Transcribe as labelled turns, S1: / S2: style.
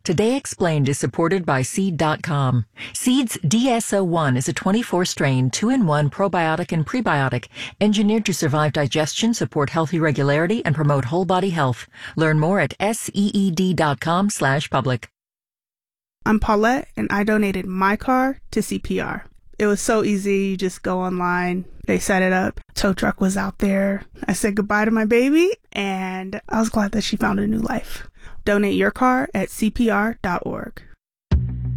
S1: Today Explained is supported by Seed.com. Seed's DSO1 is a 24-strain, 2-in-1 probiotic and prebiotic engineered to survive digestion, support healthy regularity, and promote whole body health. Learn more at seed.com/public.
S2: I'm Paulette, and I donated my car to CPR. It was so easy. You just go online. They set it up. Tow truck was out there. I said goodbye to my baby, and I was glad that she found a new life. Donate your car at CPR.org.